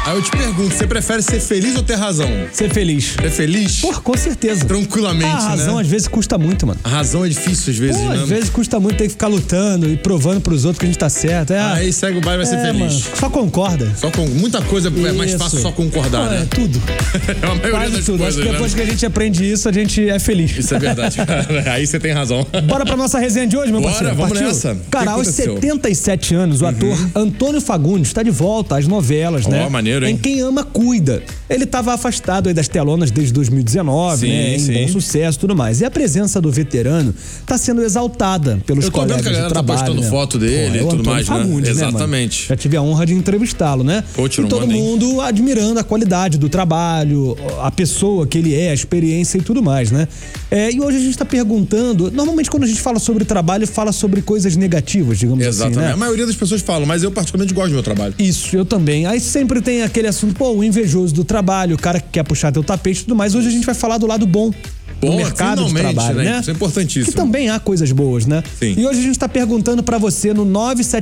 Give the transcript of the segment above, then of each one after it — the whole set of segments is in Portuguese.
Aí eu te pergunto, você prefere ser feliz ou ter razão? Ser feliz. Ser feliz? Pô, com certeza. Tranquilamente, a razão, né? às vezes custa muito, mano. A razão é difícil às vezes, Pô, né? às vezes custa muito ter que ficar lutando e provando pros outros que a gente tá certo. Aí segue o baile e vai ser feliz. Mano, só concorda. Só com muita coisa é mais fácil só concordar, Pô, né? É tudo. É a maioria Quase das tudo. coisas, Acho que depois né? que a gente aprende isso, a gente é feliz. Isso é verdade, cara. Aí você tem razão. Bora pra nossa resenha de hoje, meu parceiro? Bora, vamos Partiu? nessa. Cara, O que aos aconteceu? 77 anos, o ator Antônio Fagundes tá de volta às novelas, né? Maneiro, hein? Em Quem Ama, Cuida. Ele tava afastado aí das telonas desde 2019, Sim, né? Em sim. bom sucesso e tudo mais. E a presença do veterano tá sendo exaltada pelos Eu tô vendo colegas que a galera de tá trabalho, postando né? foto dele É e o tudo Antônio mais, né? Fagundes, né, mano? Exatamente. Já tive a honra de entrevistá-lo, né? Pô, tirou e todo onda, hein? mundo admirando a qualidade do trabalho, a pessoa que ele é, a experiência e tudo mais, né? E hoje a gente tá perguntando, normalmente quando a gente fala sobre trabalho, fala sobre coisas negativas, digamos Exatamente. assim, né? A maioria das pessoas falam, mas eu particularmente gosto do meu trabalho. Isso, eu também. Aí sempre tem aquele assunto, pô, o invejoso do trabalho, o cara que quer puxar teu tapete e tudo mais. Hoje a gente vai falar do lado bom do mercado de finalmente, trabalho, né? Isso é importantíssimo. Que também há coisas boas, né? Sim. E hoje a gente tá perguntando pra você no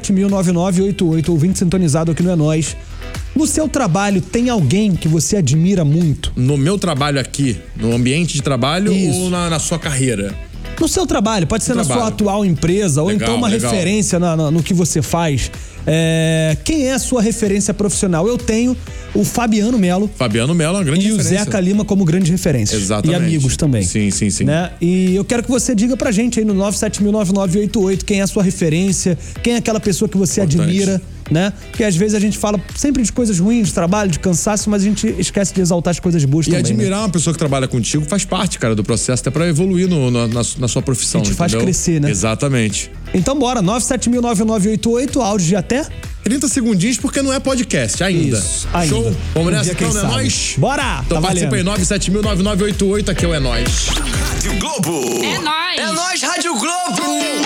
9709988, ouvinte sintonizado aqui no É Nóis. No seu trabalho, tem alguém que você admira muito? No meu trabalho aqui, no ambiente de trabalho Isso. ou na sua carreira? No seu trabalho, pode ser na sua atual empresa, ou Legal, então uma legal. referência no que você faz. Quem é a sua referência profissional? Eu tenho o Fabiano Melo. Fabiano Melo é uma grande E o referência. Zeca Lima como grande referência. Exatamente. E amigos também. Sim, sim, sim. Né? E eu quero que você diga pra gente aí no 9709988 quem é a sua referência, quem é aquela pessoa que você Importante. admira, né? Porque às vezes a gente fala sempre de coisas ruins, de trabalho, de cansaço, mas a gente esquece de exaltar as coisas boas E também. admirar uma pessoa que trabalha contigo faz parte, cara, do processo, até pra evoluir na sua profissão. E te faz entendeu? crescer, né? Exatamente. Então bora, 9709988, áudio de até 30 segundinhos porque não é podcast ainda. Isso, ainda. Show? Vamos Um nessa dia, quem então, é sabe. nóis? Bora! Então tá participa aí, valendo. 9709988, aqui é o É Nóis. Rádio Globo. É nóis.